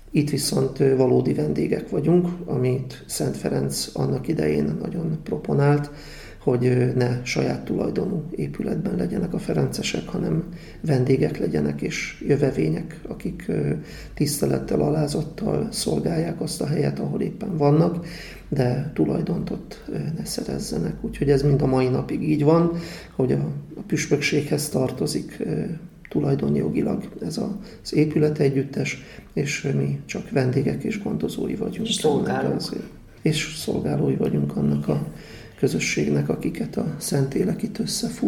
Itt viszont valódi vendégek vagyunk, amit Szent Ferenc annak idején nagyon proponált, hogy ne saját tulajdonú épületben legyenek a ferencesek, hanem vendégek legyenek és jövevények, akik tisztelettel, alázattal szolgálják azt a helyet, ahol éppen vannak, de tulajdont ott ne szerezzenek. Úgyhogy ez mind a mai napig így van, hogy a püspökséghez tartozik tulajdonjogilag ez az épület együttes, és mi csak vendégek és gondozói vagyunk. És szolgálók. És szolgálói vagyunk annak a közösségnek, akiket a Szentlélek itt összefúr.